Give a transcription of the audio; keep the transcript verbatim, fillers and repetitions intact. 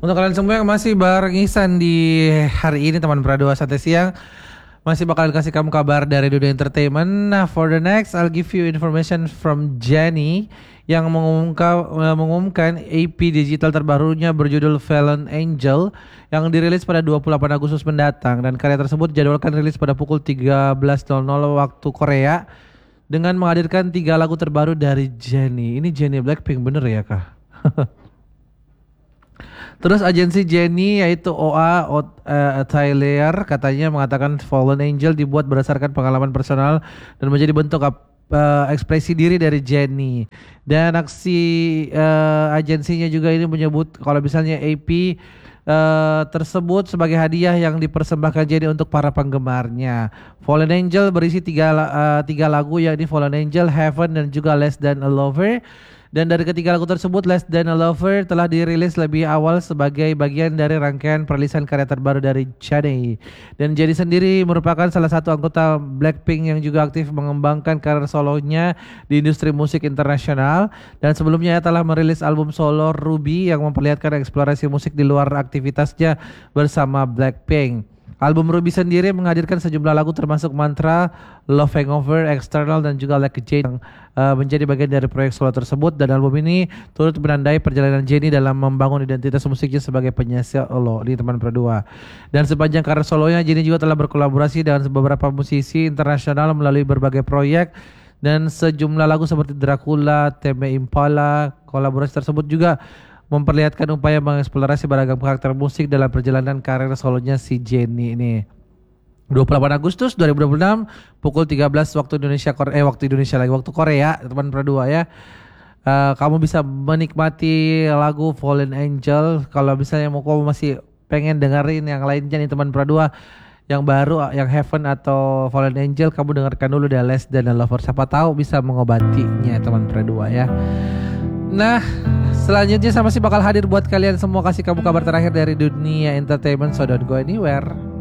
Untuk kalian semua yang masih bareng Ihsan di hari ini teman Pradua Santai Siang, masih bakalan kasih kamu kabar dari dunia entertainment. Nah, for the next I'll give you information from Jennie yang mengumumkan, mengumumkan A P digital terbarunya berjudul Fallen Angel yang dirilis pada dua puluh delapan Agustus mendatang, dan karya tersebut dijadwalkan rilis pada pukul tiga belas waktu Korea dengan menghadirkan tiga lagu terbaru dari Jennie. Ini Jennie Blackpink bener ya kah? Terus agensi Jennie yaitu O A uh, Tyler katanya mengatakan Fallen Angel dibuat berdasarkan pengalaman personal dan menjadi bentuk uh, ekspresi diri dari Jennie. Dan aksi uh, agensinya juga ini menyebut kalau misalnya A P uh, tersebut sebagai hadiah yang dipersembahkan Jennie untuk para penggemarnya. Fallen Angel berisi tiga, uh, tiga lagu, yakni Fallen Angel, Heaven, dan juga Less Than a Lover. Dan dari ketiga lagu tersebut, Less Than a Lover telah dirilis lebih awal sebagai bagian dari rangkaian perilisan karya terbaru dari Jennie. Dan Jennie sendiri merupakan salah satu anggota Blackpink yang juga aktif mengembangkan karir solonya di industri musik internasional. Dan sebelumnya ia telah merilis album solo Ruby yang memperlihatkan eksplorasi musik di luar aktivitasnya bersama Blackpink. Album Ruby sendiri menghadirkan sejumlah lagu termasuk Mantra, Love Hangover, External, dan juga Like a Jade yang uh, menjadi bagian dari proyek solo tersebut. Dan album ini turut menandai perjalanan Jennie dalam membangun identitas musiknya sebagai penyanyi solo di teman Pradua. Dan sepanjang karir solonya, Jennie juga telah berkolaborasi dengan beberapa musisi internasional melalui berbagai proyek. Dan sejumlah lagu seperti Dracula, Tame Impala, kolaborasi tersebut juga memperlihatkan upaya mengeksplorasi beragam karakter musik dalam perjalanan karir solonya si Jennie ini. dua puluh delapan Agustus dua ribu dua puluh enam pukul tiga belas waktu Indonesia eh waktu Indonesia lagi waktu Korea teman Pradua ya. Uh, kamu bisa menikmati lagu Fallen Angel. Kalau misalnya mau kamu masih pengen dengerin yang lainnya nih teman Pradua, yang baru, yang Heaven atau Fallen Angel, kamu dengarkan dulu deh Less Than a Lover. Siapa tahu bisa mengobatinya teman Pradua ya. Nah, selanjutnya saya masih bakal hadir buat kalian semua, kasih kamu kabar terakhir dari dunia entertainment, so don't go anywhere.